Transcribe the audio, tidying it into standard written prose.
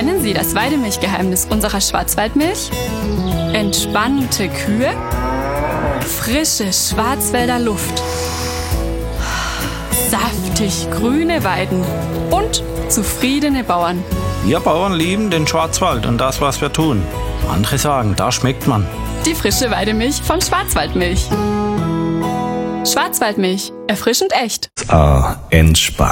Kennen Sie das Weidemilchgeheimnis unserer Schwarzwaldmilch? Entspannte Kühe, frische Schwarzwälder Luft, saftig grüne Weiden und zufriedene Bauern. Wir Bauern lieben den Schwarzwald und das, was wir tun. Andere sagen, da schmeckt man. Die frische Weidemilch von Schwarzwaldmilch. Schwarzwaldmilch, erfrischend echt. Entspannt.